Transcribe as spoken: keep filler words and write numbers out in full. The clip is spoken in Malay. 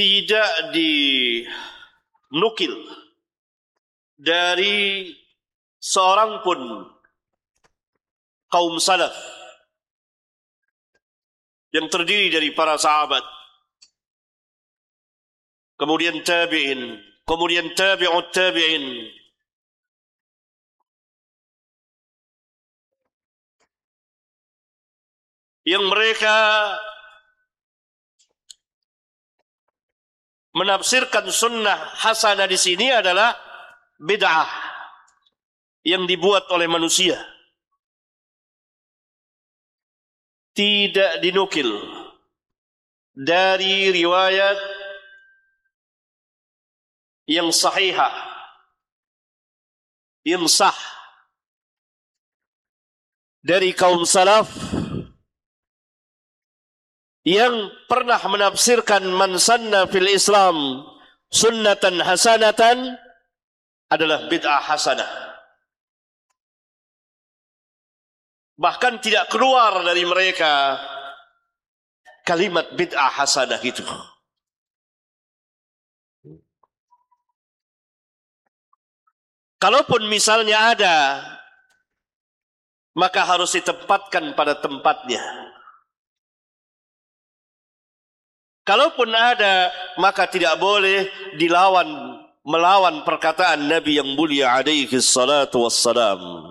tidak dinukil dari seorang pun kaum salaf yang terdiri dari para sahabat, kemudian tabi'in, kemudian tabi'ut tabi'in, yang mereka menafsirkan sunnah hasanah di sini adalah bid'ah yang dibuat oleh manusia, tidak dinukil dari riwayat yang sahihah, yang sah dari kaum salaf yang pernah menafsirkan man sanna fil Islam sunnatan hasanatan adalah bid'ah hasanah. Bahkan tidak keluar dari mereka kalimat bid'ah hasanah itu. Kalaupun misalnya ada, maka harus ditempatkan pada tempatnya. Kalaupun ada, maka tidak boleh dilawan, melawan perkataan Nabi yang mulia alaihi salatu wassalam.